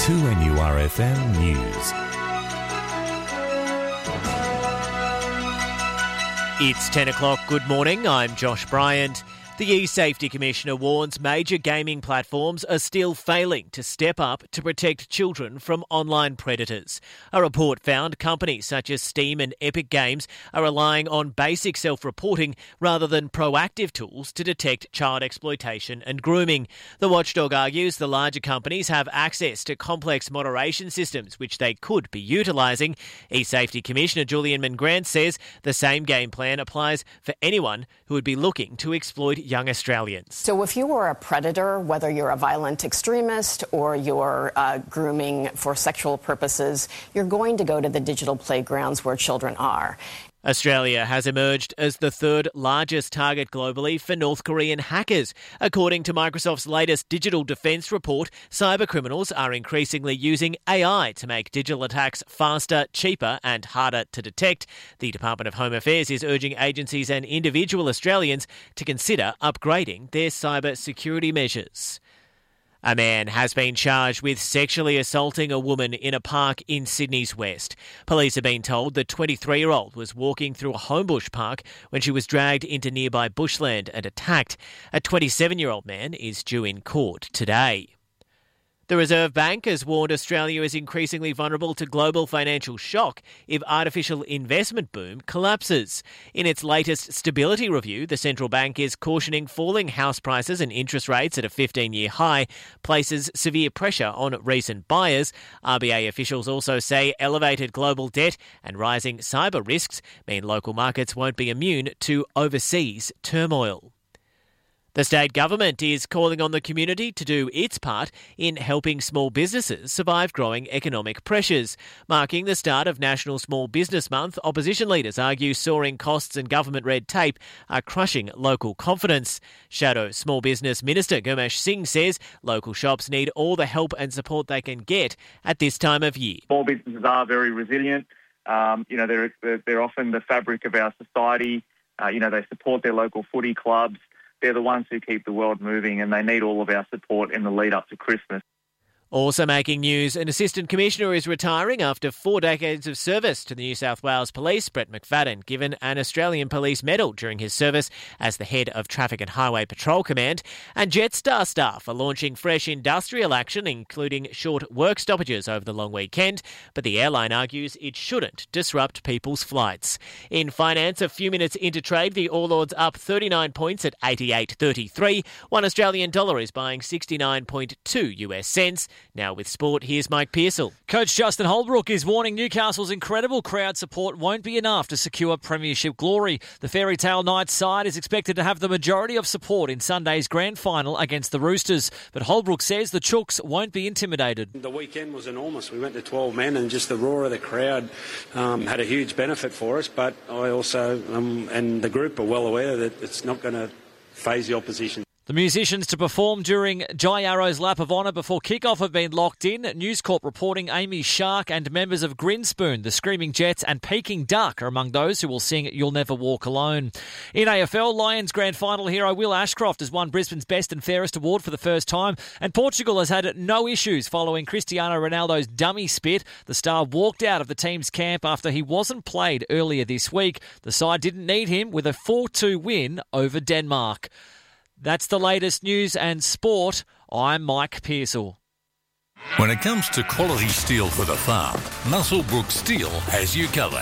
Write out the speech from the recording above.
2NURFM News. It's 10 o'clock. Good morning. I'm Josh Bryant. The eSafety Commissioner warns major gaming platforms are still failing to step up to protect children from online predators. A report found companies such as Steam and Epic Games are relying on basic self-reporting rather than proactive tools to detect child exploitation and grooming. The watchdog argues the larger companies have access to complex moderation systems which they could be utilising. eSafety Commissioner Julian Mangrant says the same game plan applies for anyone who would be looking to exploit young Australians. So if you are a predator, whether you're a violent extremist or you're grooming for sexual purposes, you're going to go to the digital playgrounds where children are. Australia has emerged as the third largest target globally for North Korean hackers. According to Microsoft's latest digital defence report, cybercriminals are increasingly using AI to make digital attacks faster, cheaper and harder to detect. The Department of Home Affairs is urging agencies and individual Australians to consider upgrading their cyber security measures. A man has been charged with sexually assaulting a woman in a park in Sydney's West. Police have been told the 23-year-old was walking through a Homebush park when she was dragged into nearby bushland and attacked. A 27-year-old man is due in court today. The Reserve Bank has warned Australia is increasingly vulnerable to global financial shock if artificial investment boom collapses. In its latest stability review, the central bank is cautioning falling house prices and interest rates at a 15-year high places severe pressure on recent buyers. RBA officials also say elevated global debt and rising cyber risks mean local markets won't be immune to overseas turmoil. The state government is calling on the community to do its part in helping small businesses survive growing economic pressures. Marking the start of National Small Business Month, opposition leaders argue soaring costs and government red tape are crushing local confidence. Shadow Small Business Minister Gurmesh Singh says local shops need all the help and support they can get at this time of year. Small businesses are very resilient. They're often the fabric of our society. They support their local footy clubs. They're the ones who keep the world moving and they need all of our support in the lead up to Christmas. Also making news, an Assistant Commissioner is retiring after 4 decades of service to the New South Wales Police. Brett McFadden given an Australian Police Medal during his service as the head of Traffic and Highway Patrol Command. And Jetstar staff are launching fresh industrial action, including short work stoppages over the long weekend. But the airline argues it shouldn't disrupt people's flights. In finance, a few minutes into trade, the All Ords up 39 points at 88.33. $1 Australian dollar is buying 69.2 US cents. Now with sport, here's Mike Pearsall. Coach Justin Holbrook is warning Newcastle's incredible crowd support won't be enough to secure premiership glory. The Fairy Tale Knights side is expected to have the majority of support in Sunday's grand final against the Roosters. But Holbrook says the Chooks won't be intimidated. The weekend was enormous. We went to 12 men and just the roar of the crowd had a huge benefit for us. But I also, and the group are well aware that it's not going to faze the opposition. The musicians to perform during Jai Arrow's Lap of Honour before kick-off have been locked in. News Corp reporting Amy Shark and members of Grinspoon, the Screaming Jets and Peking Duck are among those who will sing You'll Never Walk Alone. In AFL, Lions grand final hero Will Ashcroft has won Brisbane's Best and Fairest award for the first time, and Portugal has had no issues following Cristiano Ronaldo's dummy spit. The star walked out of the team's camp after he wasn't played earlier this week. The side didn't need him with a 4-2 win over Denmark. That's the latest news and sport. I'm Mike Pearsall. When it comes to quality steel for the farm, Muswellbrook Steel has you covered.